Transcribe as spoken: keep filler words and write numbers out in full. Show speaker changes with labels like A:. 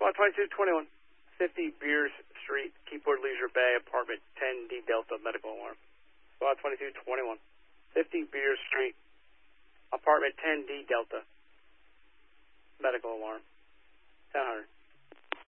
A: Squad twenty-two twenty-one, fifty Beers Street, Keyport Leisure Bay, apartment ten D Delta, medical alarm. Squad twenty-two twenty-one, fifty Beers Street, apartment ten D Delta, medical alarm. ten hundred.